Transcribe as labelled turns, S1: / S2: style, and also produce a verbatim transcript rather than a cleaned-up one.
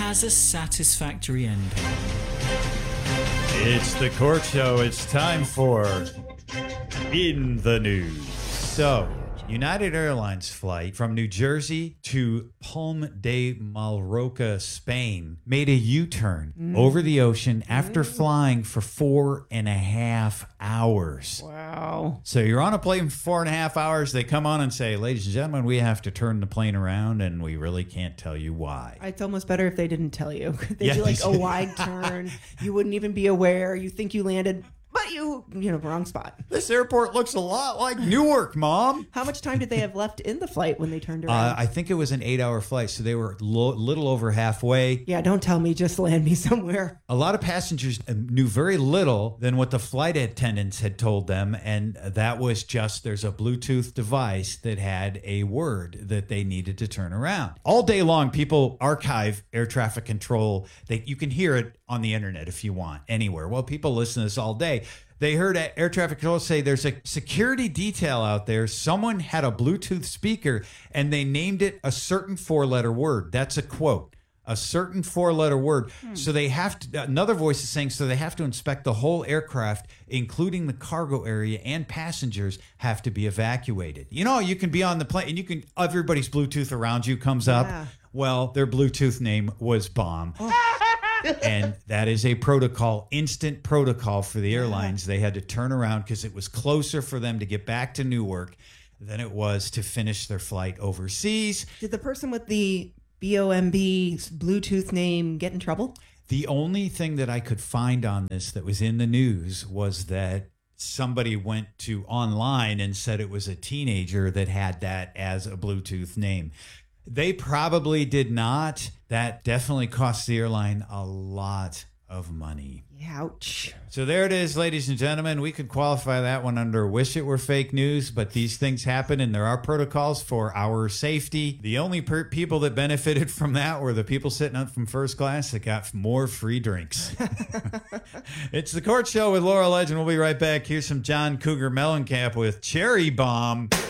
S1: has a satisfactory ending.
S2: It's the Court Show. It's time for In the News. So, United Airlines flight from New Jersey to Palma de Mallorca, Spain, made a U-turn mm. over the ocean after mm. flying for four and a half hours.
S3: Wow.
S2: So you're on a plane for four and a half hours. They come on and say, ladies and gentlemen, we have to turn the plane around, and we really can't tell you why.
S3: It's almost better if they didn't tell you. They
S2: yeah,
S3: do like a wide turn. You wouldn't even be aware. You think you landed... But you, you know, wrong spot.
S2: This airport looks a lot like Newark, Mom.
S3: How much time did they have left in the flight when they turned around?
S2: Uh, I think it was an eight-hour flight, so they were a lo- little over halfway.
S3: Yeah, don't tell me. Just land me somewhere.
S2: A lot of passengers knew very little than what the flight attendants had told them, and that was just there's a Bluetooth device that had a word that they needed to turn around. All day long, people archive air traffic control. They, you can hear it on the internet if you want, anywhere. Well, people listen to this all day. They heard air traffic control say there's a security detail out there. Someone had a Bluetooth speaker and they named it a certain four-letter word. That's a quote. A certain four-letter word. Hmm. So they have to, another voice is saying, so they have to inspect the whole aircraft, including the cargo area, and passengers have to be evacuated. You know, you can be on the plane and you can, everybody's Bluetooth around you comes up.
S3: Yeah.
S2: Well, their Bluetooth name was Bomb. Oh. And that is a protocol, instant protocol for the airlines. They had to turn around because it was closer for them to get back to Newark than it was to finish their flight overseas.
S3: Did the person with the B O M B Bluetooth name get in trouble?
S2: The only thing that I could find on this that was in the news was that somebody went to online and said it was a teenager that had that as a Bluetooth name. They probably did not. That definitely cost the airline a lot of money.
S3: Ouch.
S2: So there it is, ladies and gentlemen. We could qualify that one under wish it were fake news, but these things happen and there are protocols for our safety. The only per- people that benefited from that were the people sitting up from first class that got more free drinks. It's the Court Show with Laura Legend. We'll be right back. Here's some John Cougar Mellencamp with Cherry Bomb.